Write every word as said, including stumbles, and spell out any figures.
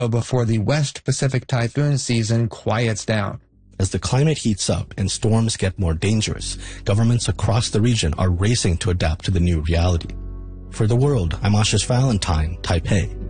before the West Pacific typhoon season quiets down. As the climate heats up and storms get more dangerous, governments across the region are racing to adapt to the new reality. For The World, I'm Ashish Valentine, Taipei.